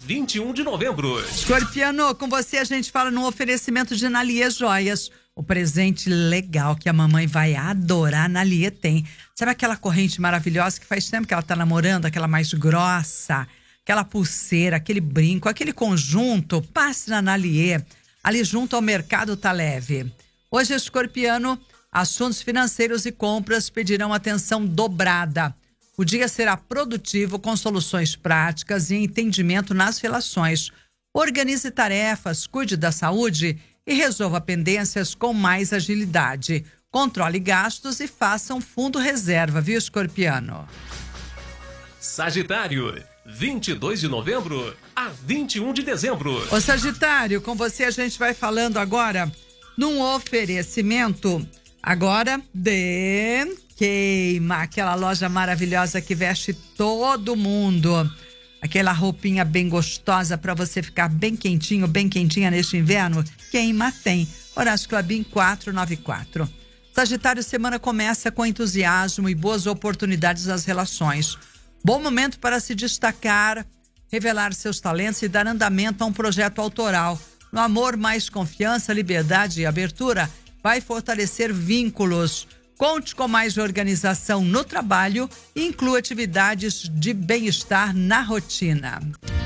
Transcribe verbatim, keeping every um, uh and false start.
vinte e um de novembro. Escorpiano, com você a gente fala no oferecimento de Naliê Joias. O presente legal que a mamãe vai adorar, Naliê tem. Sabe aquela corrente maravilhosa que faz tempo que ela tá namorando, aquela mais grossa, aquela pulseira, aquele brinco, aquele conjunto? Passe na Naliê, ali junto ao Mercado Tá Leve. Hoje, Escorpiano, assuntos financeiros e compras pedirão atenção dobrada. O dia será produtivo com soluções práticas e entendimento nas relações. Organize tarefas, cuide da saúde e resolva pendências com mais agilidade. Controle gastos e faça um fundo reserva, viu, Escorpiano? Sagitário, vinte e dois de novembro a vinte e um de dezembro. Ô Sagitário, com você a gente vai falando agora num oferecimento agora de Queima, aquela loja maravilhosa que veste todo mundo. Aquela roupinha bem gostosa para você ficar bem quentinho, bem quentinha neste inverno. Queima tem. Horácio Clabin quatrocentos e noventa e quatro. Sagitário, semana começa com entusiasmo e boas oportunidades nas relações. Bom momento para se destacar, revelar seus talentos e dar andamento a um projeto autoral. No amor, mais confiança, liberdade e abertura vai fortalecer vínculos. Conte com mais organização no trabalho e inclua atividades de bem-estar na rotina.